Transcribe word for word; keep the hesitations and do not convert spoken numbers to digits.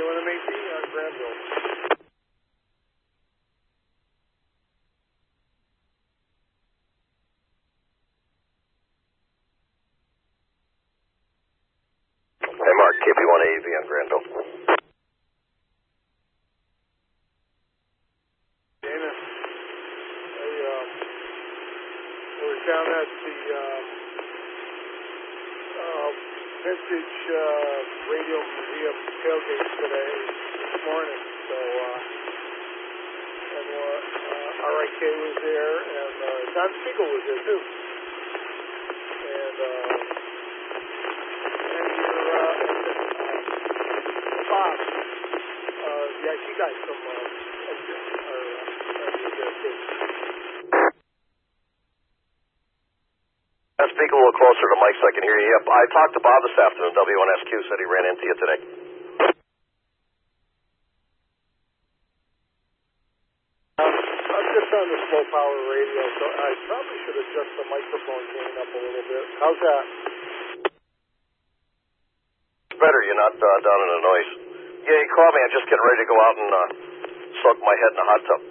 one M A P on Granville. Hey, Mark, K B one A A V on Granville. Dana, I, um, I was down at the um, uh, Vintage uh, Radio Museum tailgate today, this morning, so, uh, and uh, R I K was there, and uh, Don Siegel was there, too. And, uh, and your, uh, Bob, uh, the I T guy from, uh, Edgar, or, uh, was there, too. I'll speak a little closer to Mike so I can hear you. Yep, I talked to Bob this afternoon. W one S Q said he ran into you today. Um, I'm just on the slow power radio, so I probably should adjust the microphone gain up a little bit. How's that? It's better you're not uh, down in the noise. Yeah, you called me. I'm just getting ready to go out and uh, soak my head in a hot tub.